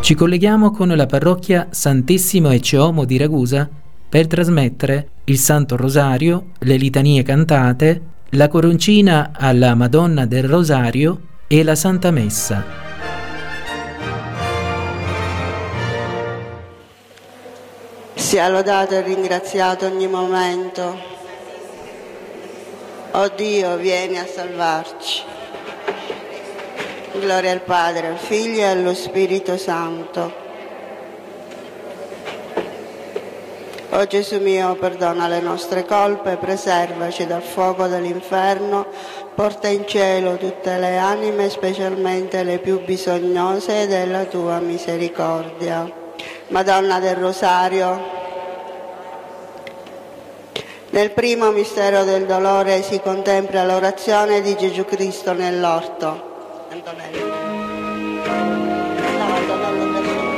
Ci colleghiamo con la parrocchia Santissimo Ecce Homo di Ragusa per trasmettere il Santo Rosario, le litanie cantate, la coroncina alla Madonna del Rosario e la Santa Messa. Sia lodato e ringraziato ogni momento. Oh Dio, vieni a salvarci. Gloria al Padre, al Figlio e allo Spirito Santo. O Gesù mio, perdona le nostre colpe, preservaci dal fuoco dell'inferno, porta in cielo tutte le anime, specialmente le più bisognose della tua misericordia. Madonna del Rosario, nel primo mistero del dolore si contempla l'orazione di Gesù Cristo nell'orto. Antonello.